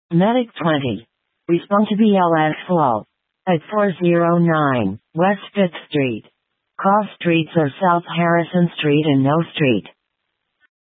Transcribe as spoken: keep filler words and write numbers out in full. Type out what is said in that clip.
Medic twenty. Respond to B L S Flow. At four oh nine West fifth Street. Cross streets are South Harrison Street and No Street.